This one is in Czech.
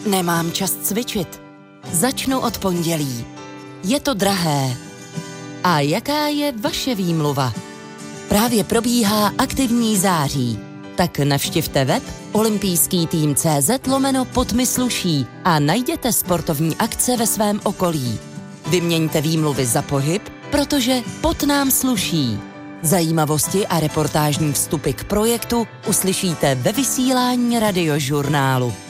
Nemám čas cvičit. Začnu od pondělí. Je to drahé. A jaká je vaše výmluva? Právě probíhá aktivní září. Tak navštivte web olympijský-tým.cz/podmysluší a najděte sportovní akce ve svém okolí. Vyměňte výmluvy za pohyb, protože pot nám sluší. Zajímavosti a reportážní vstupy k projektu uslyšíte ve vysílání Radiožurnálu.